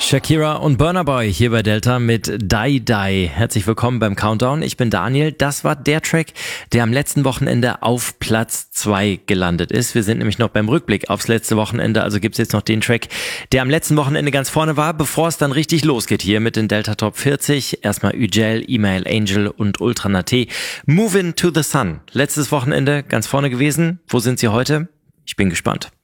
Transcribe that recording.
Shakira und Burna Boy hier bei Delta mit Die Die. Herzlich willkommen beim Countdown. Ich bin Daniel. Das war der Track, der am letzten Wochenende auf Platz 2 gelandet ist. Wir sind nämlich noch beim Rückblick aufs letzte Wochenende. Also gibt's jetzt noch den Track, der am letzten Wochenende ganz vorne war, bevor es dann richtig losgeht hier mit den Delta Top 40. Erstmal Ügel, Email Angel und Ultra Nate. Movin' to the Sun. Letztes Wochenende ganz vorne gewesen. Wo sind sie heute? Ich bin gespannt.